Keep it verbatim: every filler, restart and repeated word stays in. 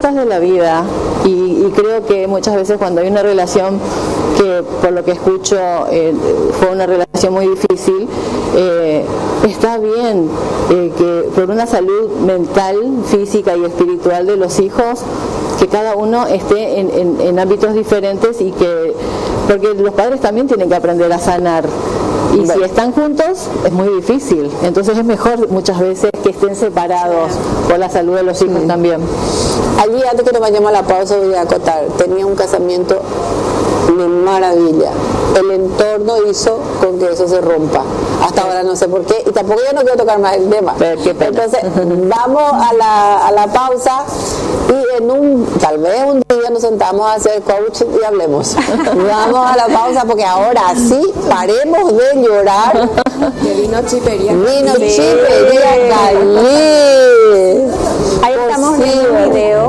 etapas de la vida y, y creo que muchas veces cuando hay una relación que por lo que escucho eh, fue una relación muy difícil, eh, está bien eh, que por una salud mental, física y espiritual de los hijos, que cada uno esté en, en, en ámbitos diferentes y que, porque los padres también tienen que aprender a sanar. Y bueno, si están juntos es muy difícil, entonces es mejor muchas veces que estén separados por la salud de los hijos. Sí. También. Allí, antes que nos vayamos a la pausa, voy a acotar, tenía un casamiento de maravilla. El entorno hizo con que eso se rompa. Hasta ahora no sé por qué, y tampoco yo no quiero tocar más el tema. Entonces, vamos a la, a la pausa y en un, tal vez un día nos sentamos a hacer coach y hablemos. Vamos a la pausa porque ahora sí, paremos de llorar. Que vino Chipería. Vino Chipería Cali. Ahí estamos viendo un video